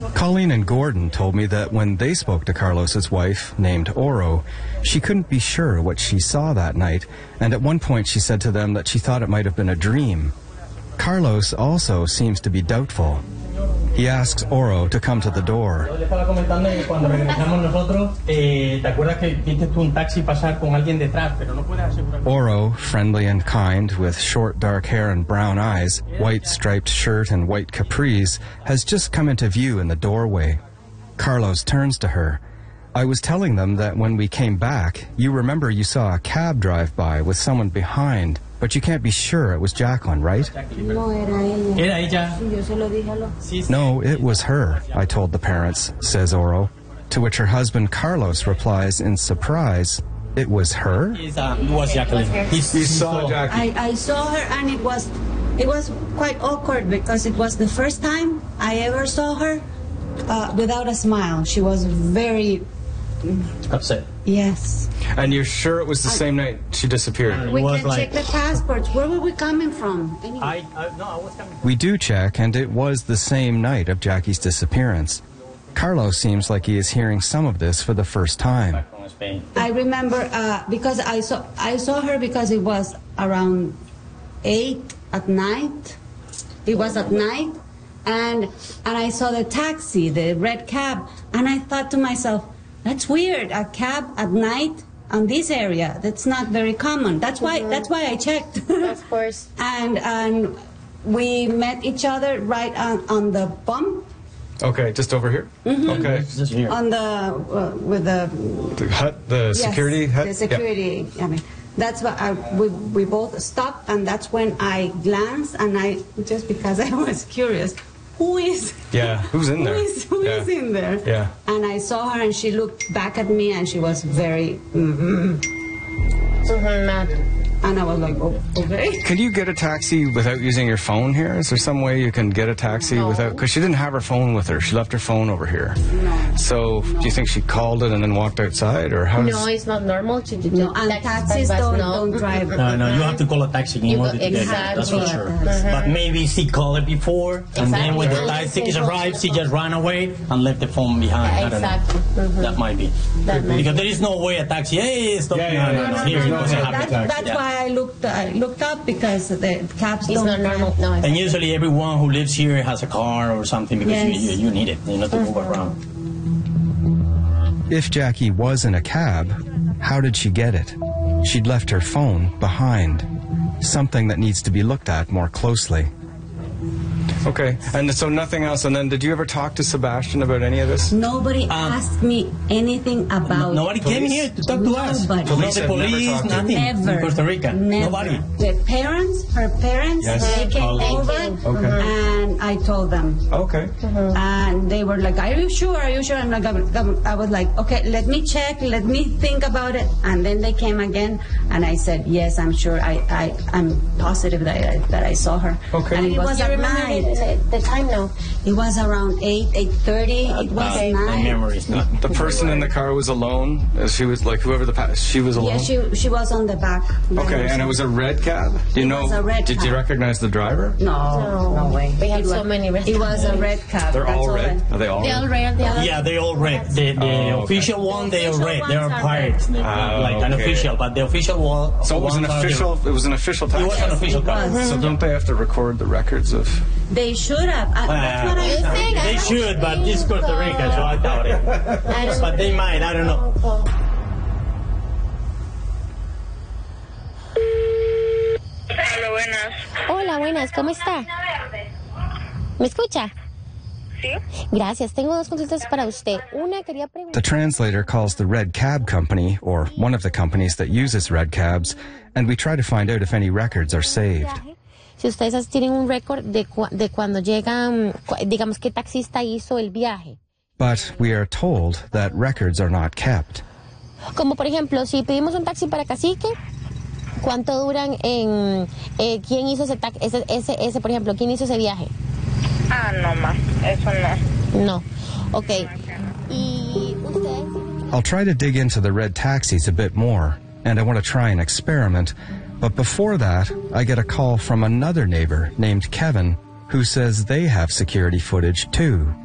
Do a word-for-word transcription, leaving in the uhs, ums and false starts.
Colleen and Gordon told me that when they spoke to Carlos's wife, named Oro, she couldn't be sure what she saw that night, and at one point she said to them that she thought it might have been a dream. Carlos also seems to be doubtful. He asks Oro to come to the door. Oro, friendly and kind, with short dark hair and brown eyes, white striped shirt and white capris, has just come into view in the doorway. Carlos turns to her. I was telling them that when we came back, you remember you saw a cab drive by with someone behind, but you can't be sure it was Jacqueline, right? No, era ella. No, it was her, I told the parents, says Oro, to which her husband Carlos replies in surprise, it was her? It was Jacqueline. You saw Jackie? I, I saw her, and it was, it was quite awkward because it was the first time I ever saw her uh, without a smile. She was very... upset. Yes. And you're sure it was the same night she disappeared? We was can like- check the passports. Where were we coming from? Anyway. I, I, no, I was coming. We do check, and it was the same night of Jackie's disappearance. Carlos seems like he is hearing some of this for the first time. Back from Spain. I remember uh, because I saw I saw her because it was around eight at night. It was at night, and and I saw the taxi, the red cab, and I thought to myself, that's weird, a cab at night on this area. That's not very common. That's why Mm-hmm. that's why I checked. Of course. and and we met each other right on, on the bump. Okay, just over here? Mm-hmm. Okay. Just here. On the uh, with the The hut, the yes, security hut? the security. I mean, that's what I, we we both stopped, and that's when I glanced, and I just because I was curious, who is Yeah, who's in there? who is who yeah. is in there? Yeah. And I saw her, and she looked back at me, and she was very, mm-hmm. Mm-hmm, mad. and I was like, oh, okay. Can you get a taxi without using your phone here? Is there some way you can get a taxi No. without... Because she didn't have her phone with her. She left her phone over here. No. So do you think she called it and then walked outside? Or how No, does... it's not normal to do No, and taxis by bus, don't, no. don't drive. No, no, you have to call a taxi in You order go- to get it. That's for exactly. sure. Mhm. But maybe she called it before, and then when the Exactly. taxi arrived, she just ran away and left the phone behind. I don't Exactly. know. Mhm. That might be. That might Because be. there is no way a taxi, hey, stop. Yeah, no, yeah, no, yeah. no, No, here no, it no, doesn't no. happen. That's, that's Yeah. why I looked I looked up because the cabs It's don't not normal. No, And it's usually everyone who lives here has a car or something because Yes. you, you, you need it, you know, to move around. If Jackie was in a cab, how did she get it? She'd left her phone behind. Something that needs to be looked at more closely. Okay, and so nothing else. And then did you ever talk to Sebastian about any of this? Nobody Um, asked me anything about Nobody came Police? here to talk to us. Nobody. Not Police the have never police, talked to you? nothing. Never. In Costa Rica. Never. Nobody. The parents, her parents, Yes. they came Oh. over, Okay. and I told them, Okay. and they were like, "Are you sure? Are you sure?" And like, I was like, "Okay, let me check, let me think about it." And then they came again, and I said, "Yes, I'm sure. I, I, I'm positive that I, that I saw her." Okay. And it was you at remember night. the, the time now? It was around eight, eight thirty. It was Uh, night. My memory is not. The person in the car was alone? Uh, She was like, whoever the... Pa- she was alone? Yeah, she she was on the back. Okay, and it was a red cab? Do you It know... was a red did you cab. recognize the driver? No, no, way. We have It so was- many red It was a cabs. red cab. They're That's all red? I- Are they all They all red? red. They all Yeah, they all red. The, the Oh, okay. official one, they are official red. They are ones are pirates. They're not Ah, like an okay. official, but the official one. So it was an ones are the- official... It was an official taxi? It was an official car. was. So don't they have to record the records of... They should have. I, that's what I You thought. think? They should, but this is Costa Rica, so I doubt it. I don't- But they might, I don't know. Hola, buenas. Hola, buenas, ¿cómo está? ¿Me escucha? ¿Sí? Gracias, tengo dos consultas para usted. Una, quería The preguntar... translator calls the Red Cab Company, or one of the companies that uses red cabs, and we try to find out if any records are saved. Si ustedes tienen un récord de, cua- de cuando llegan, cu- digamos, qué taxista hizo el viaje. But we are told that records are not kept. Como por ejemplo, si pedimos un taxi para Cacique, ¿cuánto duran en... Eh, ¿Quién hizo ese, tax- ese, ese, ese, por ejemplo, quién hizo ese viaje? Ah, no más. Eso no. No. Ok. Y ustedes... I'll try to dig into the red taxis a bit more, and I want to try an experiment. But before that, I get a call from another neighbor named Kevin, who says they have security footage too.